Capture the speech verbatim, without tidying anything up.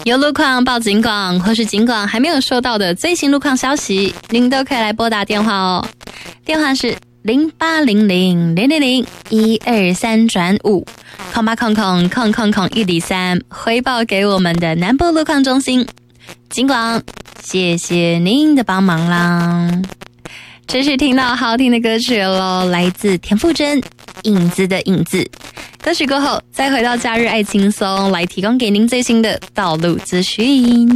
有路况报警广，或是警广还没有收到的最新路况消息，您都可以来拨打电话哦。电话是零八零零零零零一二三转五，空八空空空空空一零三，回报给我们的南部路况中心。警广，谢谢您的帮忙啦！持续听到好听的歌曲咯，来自田馥甄《影子的影子》。歌曲过后，再回到假日爱轻松，来提供给您最新的道路资讯。